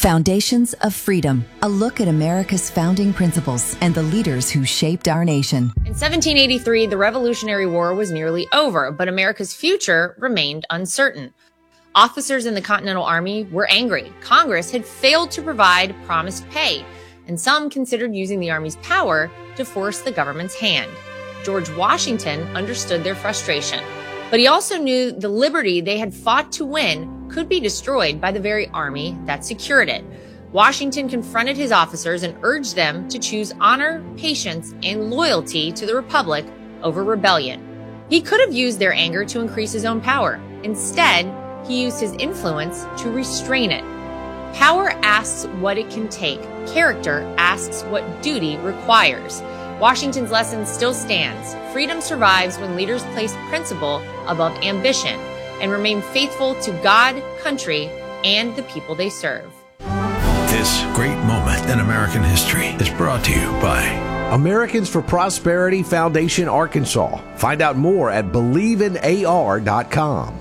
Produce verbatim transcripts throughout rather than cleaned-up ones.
Foundations of Freedom, a look at America's founding principles and the leaders who shaped our nation. In seventeen eighty-three, the Revolutionary War was nearly over, but America's future remained uncertain. Officers in the Continental Army were angry. Congress had failed to provide promised pay, and some considered using the Army's power to force the government's hand. George Washington understood their frustration, but he also knew the liberty they had fought to win could be destroyed by the very army that secured it. Washington confronted his officers and urged them to choose honor, patience, and loyalty to the Republic over rebellion. He could have used their anger to increase his own power. Instead, he used his influence to restrain it. Power asks what it can take. Character asks what duty requires. Washington's lesson still stands. Freedom survives when leaders place principle above ambition and remain faithful to God, country, and the people they serve. This great moment in American history is brought to you by Americans for Prosperity Foundation, Arkansas. Find out more at believe in A R dot com.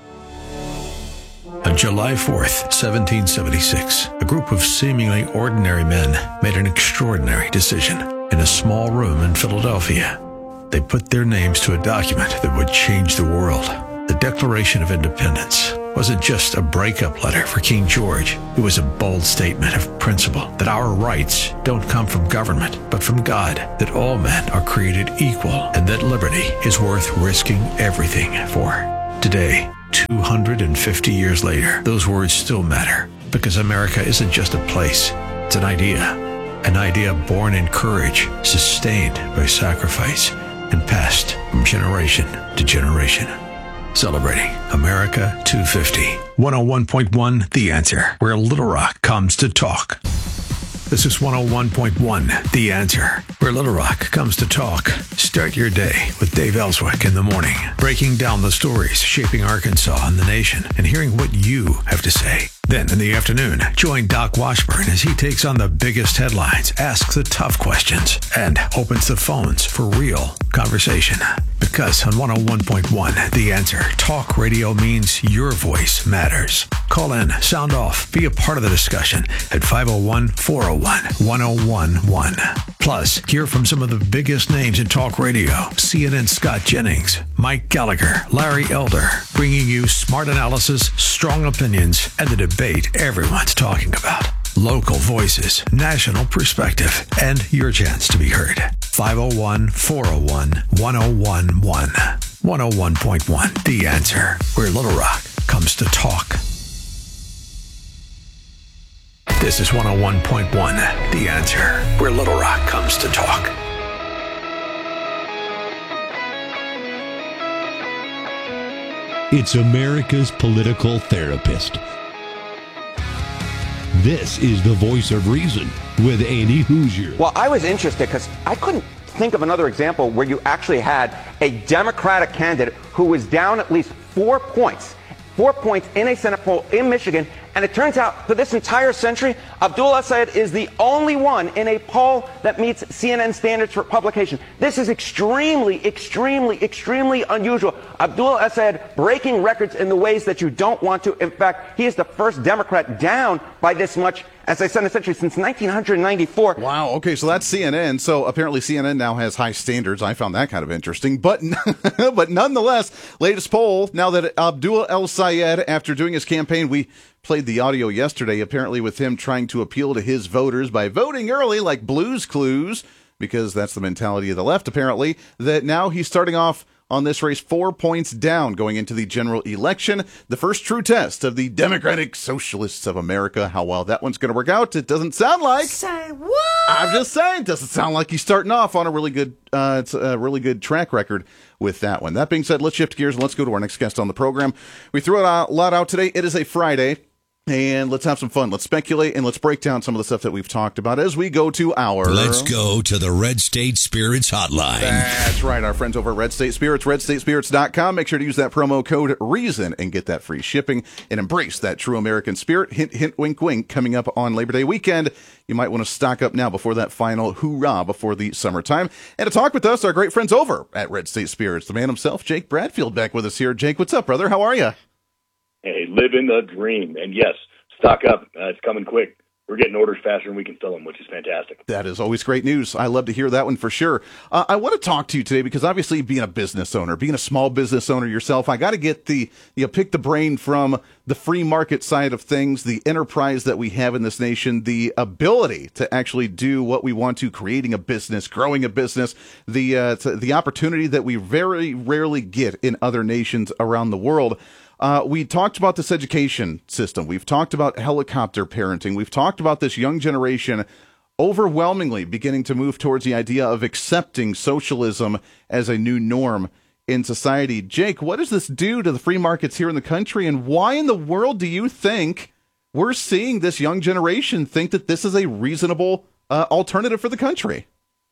On July fourth, seventeen seventy-six, a group of seemingly ordinary men made an extraordinary decision in a small room in Philadelphia. They put their names to a document that would change the world. The Declaration of Independence wasn't just a breakup letter for King George. It was a bold statement of principle that our rights don't come from government, but from God, that all men are created equal, and that liberty is worth risking everything for. Today, two hundred fifty years later, those words still matter, because America isn't just a place, it's an idea. An idea born in courage, sustained by sacrifice, and passed from generation to generation. Celebrating America two fifty. one oh one point one The Answer, where Little Rock comes to talk. This is one oh one point one The Answer, where Little Rock comes to talk. Start your day with Dave Ellswick in the morning, breaking down the stories shaping Arkansas and the nation, and hearing what you have to say. Then in the afternoon, join Doc Washburn as he takes on the biggest headlines, asks the tough questions, and opens the phones for real conversation. Because on one oh one point one The Answer, talk radio means your voice matters. Call in, sound off, be a part of the discussion at five oh one, four oh one, one oh one one. Plus, hear from some of the biggest names in talk radio. C N N's Scott Jennings, Mike Gallagher, Larry Elder, bringing you smart analysis, strong opinions, and the debate everyone's talking about. Local voices, national perspective, and your chance to be heard. five oh one, four oh one, one oh one one. one oh one point one The Answer, where Little Rock comes to talk. This is one oh one point one The Answer, where Little Rock comes to talk. It's America's political therapist. This is the Voice of Reason with Andy Hoosier. Well, I was interested because I couldn't think of another example where you actually had a Democratic candidate who was down at least four points, four points in a Senate poll in Michigan. And it turns out for this entire century, Abdul El-Sayed is the only one in a poll that meets C N N standards for publication. This is extremely, extremely, extremely unusual. Abdul El-Sayed breaking records in the ways that you don't want to. In fact, he is the first Democrat down by this much, as I said, in a century since nineteen ninety-four. Wow. Okay, so that's C N N. So apparently C N N now has high standards. I found that kind of interesting. But but nonetheless, latest poll, now that Abdul El-Sayed, after doing his campaign, we played the audio yesterday, apparently with him trying to appeal to his voters by voting early like Blue's Clues, because that's the mentality of the left, apparently, that now he's starting off on this race four points down going into the general election. The first true test of the Democratic Socialists of America. How well that one's going to work out, it doesn't sound like. Say what? I'm just saying, it doesn't sound like he's starting off on a really good, uh, it's a really good track record with that one. That being said, let's shift gears and let's go to our next guest on the program. We threw a lot out today. It is a Friday. And let's have some fun. Let's speculate and let's break down some of the stuff that we've talked about as we go to our... Let's go to the Red State Spirits Hotline. That's right. Our friends over at Red State Spirits, red state spirits dot com. Make sure to use that promo code REASON and get that free shipping and embrace that true American spirit. Hint, hint, wink, wink. Coming up on Labor Day weekend, you might want to stock up now before that final hoorah before the summertime. And to talk with us, our great friends over at Red State Spirits, the man himself, Jake Bradfield, back with us here. Jake, what's up, brother? How are you? Hey, living the dream. And yes, stock up. Uh, it's coming quick. We're getting orders faster than we can fill them, which is fantastic. That is always great news. I love to hear that one for sure. Uh, I want to talk to you today because obviously being a business owner, being a small business owner yourself, I got to get the, you know, pick the brain from the free market side of things, the enterprise that we have in this nation, the ability to actually do what we want to, creating a business, growing a business, the, uh, the opportunity that we very rarely get in other nations around the world. Uh, we talked about this education system. We've talked about helicopter parenting. We've talked about this young generation overwhelmingly beginning to move towards the idea of accepting socialism as a new norm in society. Jake, what does this do to the free markets here in the country, and why in the world do you think we're seeing this young generation think that this is a reasonable uh, alternative for the country?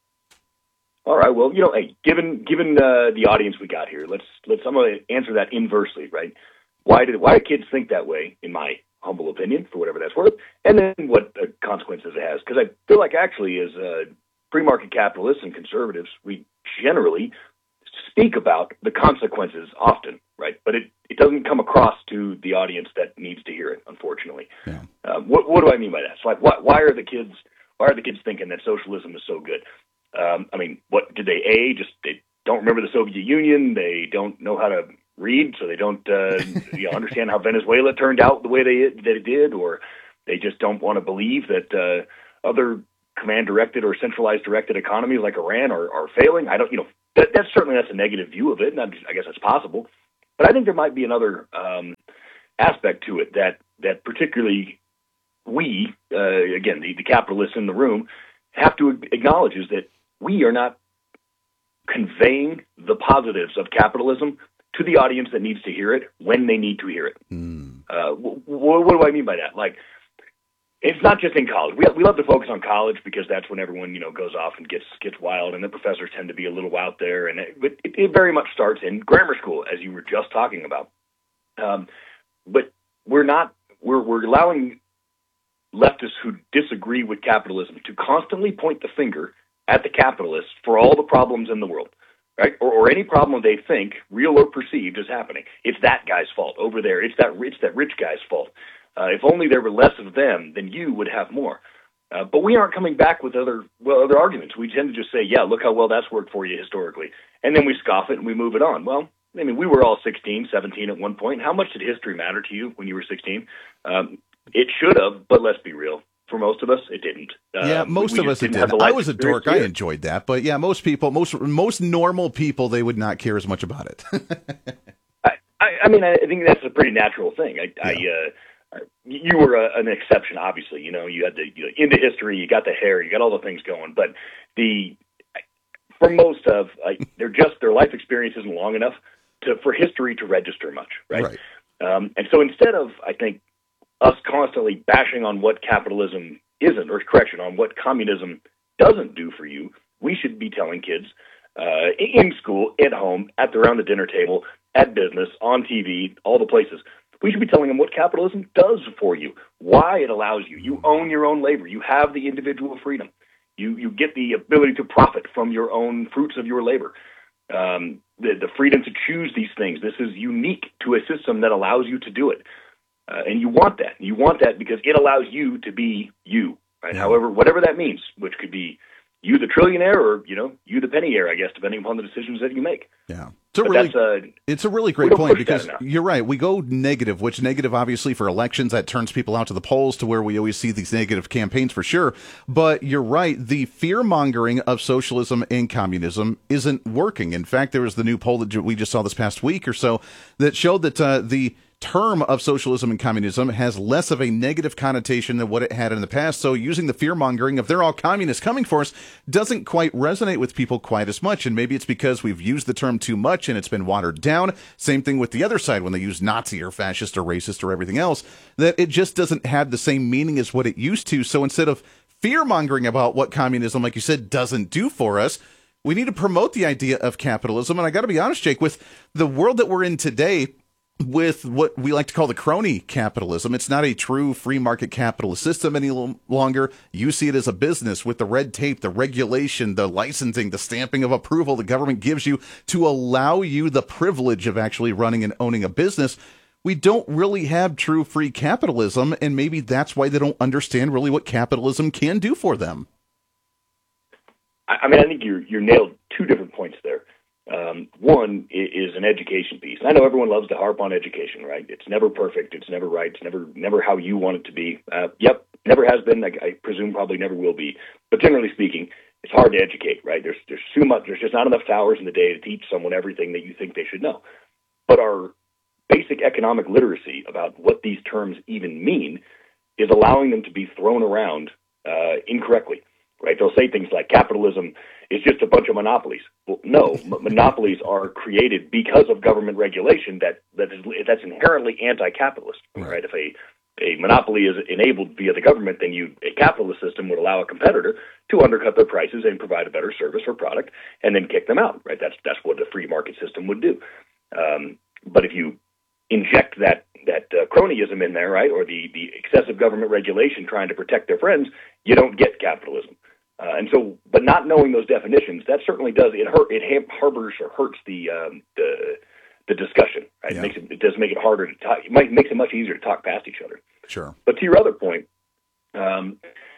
All right. Well, you know, hey, given given uh, the audience we got here, let's let's I'm going to answer that inversely, right? Why did why do kids think that way? In my humble opinion, for whatever that's worth, and then what uh, consequences it has? Because I feel like actually, as uh, free market capitalists and conservatives, we generally speak about the consequences often, right? But it, it doesn't come across to the audience that needs to hear it, unfortunately. Yeah. Uh, what what do I mean by that? So, like, why why are the kids why are the kids thinking that socialism is so good? Um, I mean, what did they a just they don't remember the Soviet Union? They don't know how to read, so they don't uh, you know, understand how Venezuela turned out the way they that it did, or they just don't want to believe that uh, other command-directed or centralized-directed economies like Iran are, are failing. I don't, you know, that, that's certainly that's a negative view of it, and I guess that's possible. But I think there might be another um, aspect to it that that particularly we, uh, again, the, the capitalists in the room, have to acknowledge is that we are not conveying the positives of capitalism to the audience that needs to hear it when they need to hear it. Mm. Uh, w- w- what do I mean by that? Like, it's not just in college. We we love to focus on college because that's when everyone, you know, goes off and gets gets wild, and the professors tend to be a little out there. And it, it, it very much starts in grammar school, as you were just talking about. Um, but we're not. We're we're allowing leftists who disagree with capitalism to constantly point the finger at the capitalists for all the problems in the world. Right, or, or any problem they think, real or perceived, is happening. It's that guy's fault over there. It's that rich, that rich guy's fault. Uh, if only there were less of them, then you would have more. Uh, but we aren't coming back with other well other arguments. We tend to just say, "Yeah, look how well that's worked for you historically," and then we scoff it and we move it on. Well, I mean, we were all sixteen, seventeen at one point. How much did history matter to you when you were sixteen? Um, it should have, but let's be real. For most of us, it didn't. Yeah, um, most of us it did. I was a dork. I enjoyed that, but yeah, most people, most most normal people, they would not care as much about it. I, I, I mean, I think that's a pretty natural thing. I, yeah. I uh, you were a, an exception, obviously. You know, you had the you know, into history, you got the hair, you got all the things going. But the for most of, like, they're just their life experience isn't long enough to for history to register much, right? Right. Um, and so instead of, I think, us constantly bashing on what capitalism isn't, or correction, on what communism doesn't do for you, we should be telling kids uh, in school, at home, at the, around the dinner table, at business, on T V, all the places. We should be telling them what capitalism does for you, why it allows you. You own your own labor. You have the individual freedom. You you get the ability to profit from your own fruits of your labor. Um, the, the freedom to choose these things. This is unique to a system that allows you to do it. Uh, and you want that. You want that because it allows you to be you, right? Yeah. However, whatever that means, which could be you the trillionaire or, you know, you the penny-aire, I guess, depending upon the decisions that you make. Yeah. It's a, really, uh, it's a really great point because you're right. We go negative, which negative, obviously, for elections, that turns people out to the polls to where we always see these negative campaigns for sure. But you're right. The fear-mongering of socialism and communism isn't working. In fact, there was the new poll that we just saw this past week or so that showed that uh, the term of socialism and communism has less of a negative connotation than what it had in the past. So using the fear-mongering of they're all communists coming for us doesn't quite resonate with people quite as much. And maybe it's because we've used the term too much and it's been watered down. Same thing with the other side when they use Nazi or fascist or racist or everything else, that it just doesn't have the same meaning as what it used to. So instead of fear-mongering about what communism, like you said, doesn't do for us, we need to promote the idea of capitalism. And I got to be honest, Jake, with the world that we're in today, with what we like to call the crony capitalism. It's not a true free market capitalist system any longer. You see it as a business with the red tape, the regulation, the licensing, the stamping of approval the government gives you to allow you the privilege of actually running and owning a business. we don't really have true free capitalism, and maybe that's why they don't understand really what capitalism can do for them. I mean, I think you're you're nailed two different points there. Um, one is an education piece. I know everyone loves to harp on education, right? It's never perfect. It's never right. It's never never how you want it to be. Uh, yep, never has been. I, I presume probably never will be. But generally speaking, it's hard to educate, right? There's there's too much. There's just not enough hours in the day to teach someone everything that you think they should know. But our basic economic literacy about what these terms even mean is allowing them to be thrown around uh, incorrectly. Right? They'll say things like capitalism is just a bunch of monopolies. Well, no, m- monopolies are created because of government regulation that, that is, that's inherently anti-capitalist. Right? right? If a, a monopoly is enabled via the government, then you a capitalist system would allow a competitor to undercut their prices and provide a better service or product and then kick them out. Right? That's that's what a free market system would do. Um, but if you inject that that uh, cronyism in there, right, or the, the excessive government regulation trying to protect their friends, you don't get capitalism. Uh, and so, but not knowing those definitions, that certainly does it hurt. It harbors or hurts the um, the, the discussion. Right? Yeah. It makes it, it does make it harder to talk. It might makes it much easier to talk past each other. Sure. But to your other point, um,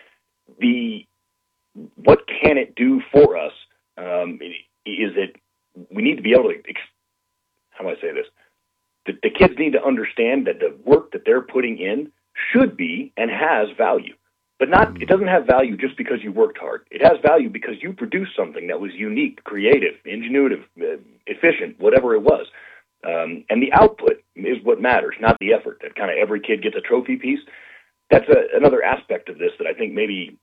the what can it do for us um, is that we need to be able to. How do I say this? The, the kids need to understand that the work that they're putting in should be and has value. But not, it doesn't have value just because you worked hard. It has value because you produced something that was unique, creative, ingenuitive, uh, efficient, whatever it was. Um, and the output is what matters, not the effort. That kind of every kid gets a trophy piece. That's a, another aspect of this that I think maybe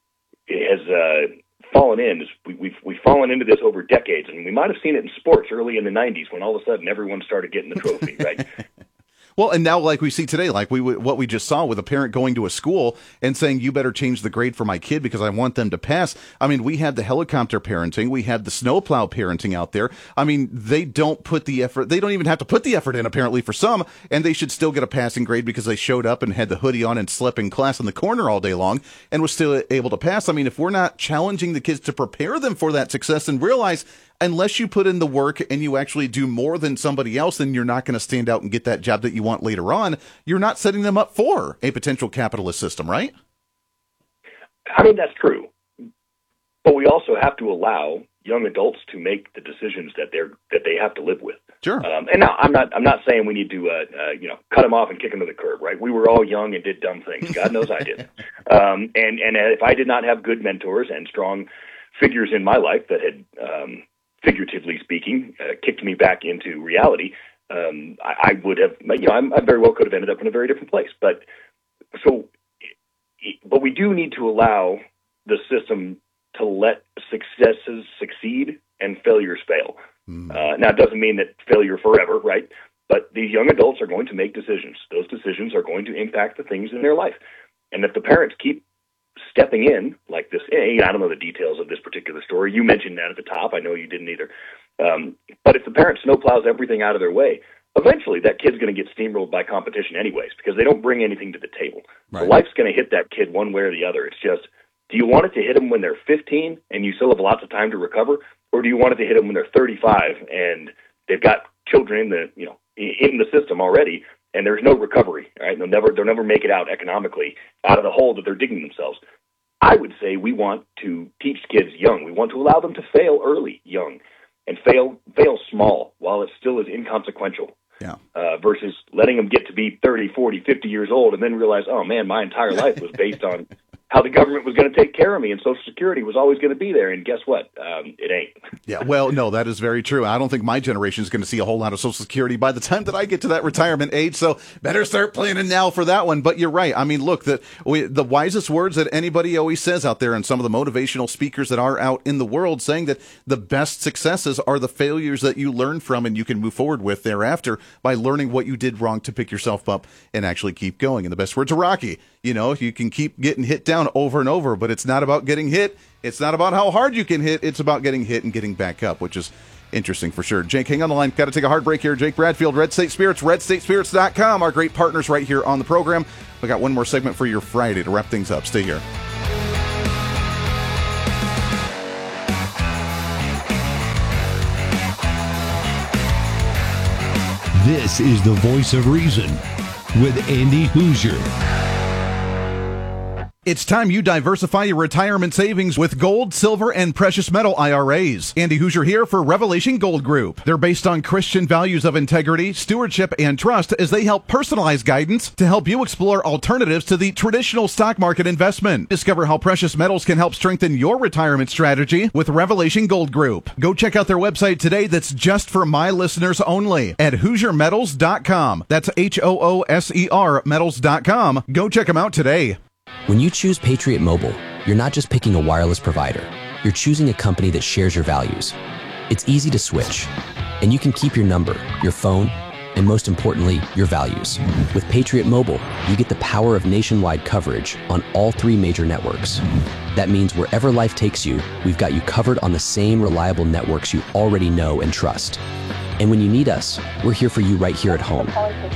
has uh, fallen in. Is we, we've we've fallen into this over decades, and we might have seen it in sports early in the nineties when all of a sudden everyone started getting the trophy, right? Well, and now, like we see today, like we what we just saw with a parent going to a school and saying, you better change the grade for my kid because I want them to pass. I mean, we had the helicopter parenting. We had the snowplow parenting out there. I mean, they don't put the effort. They don't even have to put the effort in, apparently, for some, and they should still get a passing grade because they showed up and had the hoodie on and slept in class in the corner all day long and was still able to pass. I mean, if we're not challenging the kids to prepare them for that success and realize unless you put in the work and you actually do more than somebody else, then you're not going to stand out and get that job that you want later on. You're not setting them up for a potential capitalist system, right? I mean, that's true. But we also have to allow young adults to make the decisions that they're that they have to live with. Sure. Um, and now I'm not I'm not saying we need to uh, uh, you know cut them off and kick them to the curb, right? We were all young and did dumb things. God knows I did. Um, and and if I did not have good mentors and strong figures in my life that had um, figuratively speaking, uh, kicked me back into reality, um, I, I would have, you know, I'm, I very well could have ended up in a very different place. But so, but we do need to allow the system to let successes succeed and failures fail. Mm. Uh, now, it doesn't mean that failure forever, right? But these young adults are going to make decisions. Those decisions are going to impact the things in their life. And if the parents keep stepping in like this, I don't know the details of this particular story. You mentioned that at the top. I know you didn't either. Um, but if the parent snowplows everything out of their way, eventually that kid's going to get steamrolled by competition anyways because they don't bring anything to the table. Right. So life's going to hit that kid one way or the other. It's just, do you want it to hit them when they're fifteen and you still have lots of time to recover, or do you want it to hit them when they're thirty-five and they've got children in the you know in the system already? And there's no recovery, right? They'll never, they'll never make it out economically out of the hole that they're digging themselves. I would say we want to teach kids young. We want to allow them to fail early, young, and fail, fail small while it still is inconsequential. Yeah. Uh, versus letting them get to be thirty, forty, fifty years old and then realize, oh man, my entire life was based on how the government was going to take care of me and Social Security was always going to be there. And guess what? Um, it ain't. Yeah, well, no, that is very true. I don't think my generation is going to see a whole lot of Social Security by the time that I get to that retirement age. So better start planning now for that one. But you're right. I mean, look, the, we, the wisest words that anybody always says out there and some of the motivational speakers that are out in the world saying that the best successes are the failures that you learn from and you can move forward with thereafter by learning what you did wrong to pick yourself up and actually keep going. And the best words of Rocky, you know, you can keep getting hit down over and over, but it's not about getting hit. It's not about how hard you can hit. It's about getting hit and getting back up, which is interesting for sure. Jake, hang on the line. Got to take a hard break here. Jake Bradfield, Red State Spirits, red state spirits dot com, our great partners right here on the program. We got one more segment for your Friday to wrap things up. Stay here. This is the Voice of Reason with Andy Hoosier. It's time you diversify your retirement savings with gold, silver, and precious metal I R As. Andy Hoosier here for Revelation Gold Group. They're based on Christian values of integrity, stewardship, and trust as they help personalize guidance to help you explore alternatives to the traditional stock market investment. Discover how precious metals can help strengthen your retirement strategy with Revelation Gold Group. Go check out their website today that's just for my listeners only at hoosier metals dot com. That's H O O S E R metals dot com. Go check them out today. When you choose Patriot Mobile, you're not just picking a wireless provider. You're choosing a company that shares your values. It's easy to switch, and you can keep your number, your phone, and most importantly, your values. With Patriot Mobile, you get the power of nationwide coverage on all three major networks. That means wherever life takes you, we've got you covered on the same reliable networks you already know and trust. And when you need us, we're here for you right here at home.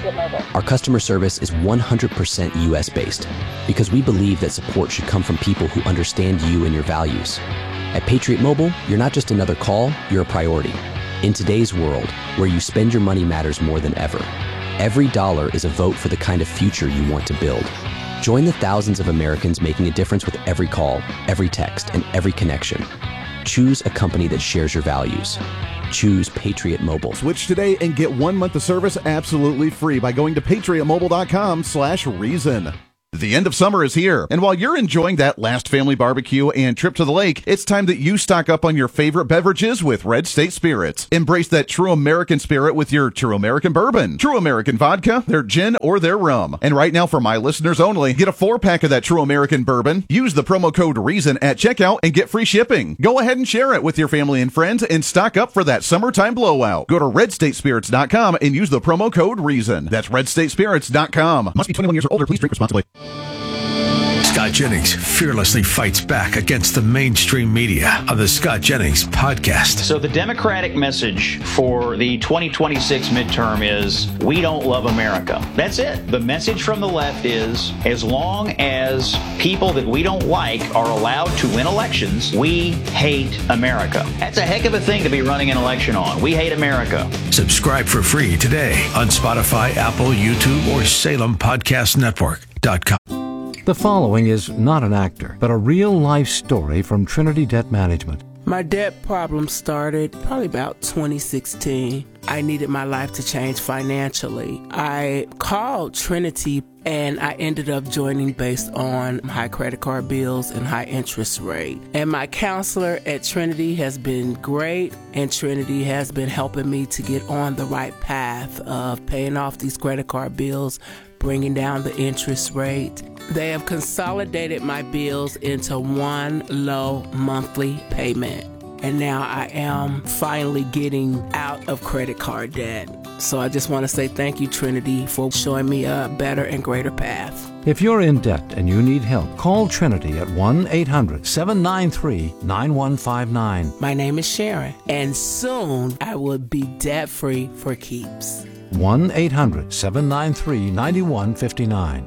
Our customer service is one hundred percent U S based because we believe that support should come from people who understand you and your values. At Patriot Mobile, you're not just another call, you're a priority. In today's world, where you spend your money matters more than ever, every dollar is a vote for the kind of future you want to build. Join the thousands of Americans making a difference with every call, every text, and every connection. Choose a company that shares your values. Choose Patriot Mobile. Switch today and get one month of service absolutely free by going to patriot mobile dot com slash reason. The end of summer is here, and while you're enjoying that last family barbecue and trip to the lake, it's time that you stock up on your favorite beverages with Red State Spirits. Embrace that true American spirit with your True American Bourbon, True American Vodka, their gin, or their rum. And right now, for my listeners only, get a four-pack of that True American Bourbon, use the promo code REASON at checkout, and get free shipping. Go ahead and share it with your family and friends and stock up for that summertime blowout. Go to red state spirits dot com and use the promo code REASON. That's red state spirits dot com. Must be twenty-one years or older. Please drink responsibly. Scott Jennings fearlessly fights back against the mainstream media on the Scott Jennings podcast. So the Democratic message for the twenty twenty-six midterm is, we don't love America. That's it. The message from the left is, as long as people that we don't like are allowed to win elections, we hate America. That's a heck of a thing to be running an election on. We hate America. Subscribe for free today on Spotify, Apple, YouTube, or Salem Podcast Network dot com. The following is not an actor, but a real-life story from Trinity Debt Management. My debt problem started probably about twenty sixteen. I needed my life to change financially. I called Trinity and I ended up joining based on high credit card bills and high interest rate. And my counselor at Trinity has been great, and Trinity has been helping me to get on the right path of paying off these credit card bills, bringing down the interest rate. They have consolidated my bills into one low monthly payment. And now I am finally getting out of credit card debt. So I just want to say thank you, Trinity, for showing me a better and greater path. If you're in debt and you need help, call Trinity at one eight hundred seven nine three nine one five nine. My name is Sharon, and soon I will be debt-free for keeps. one eight hundred seven nine three nine one five nine.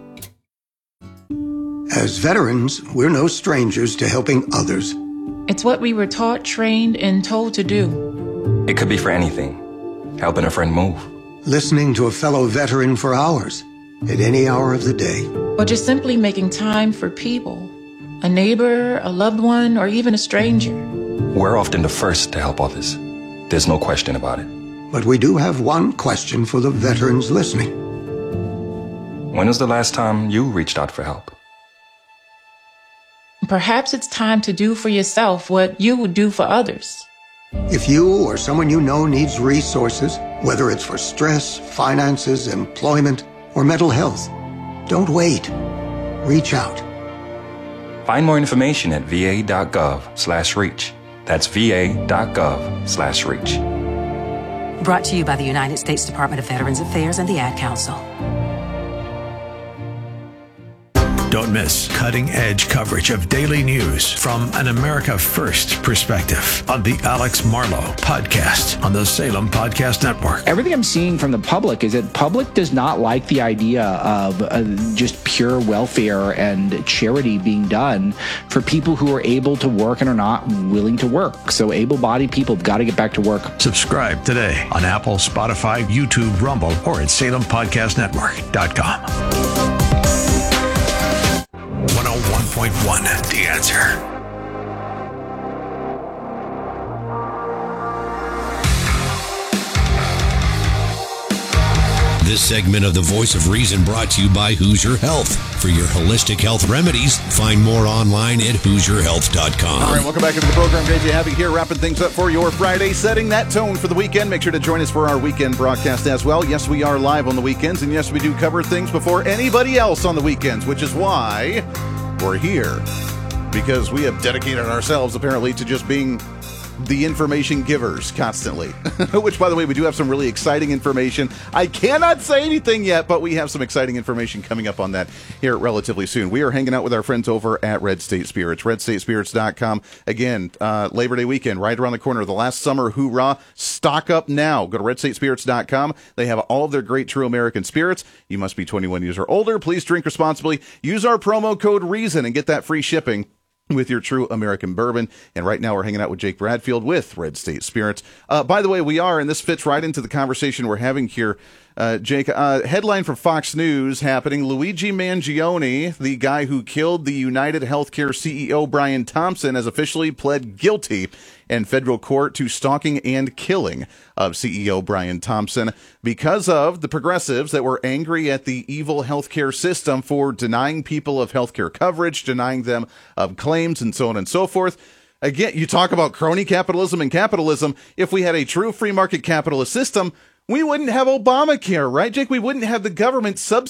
As veterans, we're no strangers to helping others. It's what we were taught, trained, and told to do. It could be for anything. Helping a friend move. Listening to a fellow veteran for hours, at any hour of the day. Or just simply making time for people. A neighbor, a loved one, or even a stranger. We're often the first to help others. There's no question about it. But we do have one question for the veterans listening. When was the last time you reached out for help? Perhaps it's time to do for yourself what you would do for others. If you or someone you know needs resources, whether it's for stress, finances, employment, or mental health, don't wait. Reach out. Find more information at va.gov slash reach. That's va.gov slash reach. Brought to you by the United States Department of Veterans Affairs and the Ad Council. Don't miss cutting-edge coverage of daily news from an America First perspective on the Alex Marlow Podcast on the Salem Podcast Network. Everything I'm seeing from the public is that public does not like the idea of uh, just pure welfare and charity being done for people who are able to work and are not willing to work. So able-bodied people have got to get back to work. Subscribe today on Apple, Spotify, YouTube, Rumble, or at salem podcast network dot com. one oh one point one, The Answer. This segment of The Voice of Reason brought to you by Hoosier Health. For your holistic health remedies, find more online at hoosier health dot com. All right, welcome back into the program. Great to have you here, wrapping things up for your Friday, setting that tone for the weekend. Make sure to join us for our weekend broadcast as well. Yes, we are live on the weekends, and yes, we do cover things before anybody else on the weekends, which is why we're here, because we have dedicated ourselves, apparently, to just being the information givers constantly. Which, by the way, we do have some really exciting information. I cannot say anything yet, but we have some exciting information coming up on that here relatively soon. We are hanging out with our friends over at Red State Spirits, red state spirits dot com. Again, uh, Labor Day weekend, right around the corner. The last summer hoorah. Stock up now. Go to red state spirits dot com. They have all of their great true American spirits. You must be twenty-one years or older. Please drink responsibly. Use our promo code REASON and get that free shipping with your true American bourbon. And right now we're hanging out with Jake Bradfield with Red State Spirits. Uh, by the way, we are, and this fits right into the conversation we're having here, uh, Jake. Uh, headline from Fox News happening. Luigi Mangione, the guy who killed the United Healthcare C E O Brian Thompson, has officially pled guilty in federal court to stalking and killing of C E O Brian Thompson because of the progressives that were angry at the evil healthcare system for denying people of healthcare coverage, denying them of claims, and so on and so forth. Again, you talk about crony capitalism and capitalism. If we had a true free market capitalist system, we wouldn't have Obamacare, right, Jake? We wouldn't have the government subsidizing